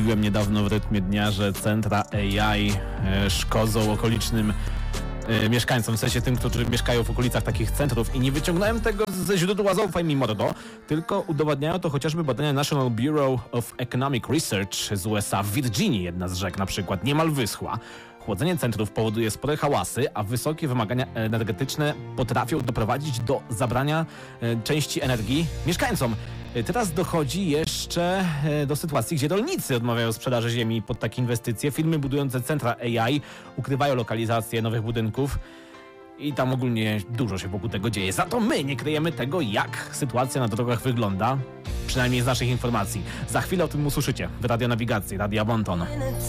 mówiłem niedawno w rytmie dnia, że centra AI szkodzą okolicznym mieszkańcom, w sensie tym, którzy mieszkają w okolicach takich centrów i nie wyciągnąłem tego ze źródła, zaufaj mi mordo, tylko udowadniają to chociażby badania National Bureau of Economic Research z USA. W Virginii jedna z rzek na przykład niemal wyschła. Chłodzenie centrów powoduje spore hałasy, a wysokie wymagania energetyczne potrafią doprowadzić do zabrania części energii mieszkańcom. Teraz dochodzi jeszcze do sytuacji, gdzie rolnicy odmawiają sprzedaży ziemi pod takie inwestycje. Firmy budujące centra AI ukrywają lokalizację nowych budynków i tam ogólnie dużo się wokół tego dzieje. Za to my nie kryjemy tego, jak sytuacja na drogach wygląda, przynajmniej z naszych informacji. Za chwilę o tym usłyszycie w radionawigacji, Radia Bonton.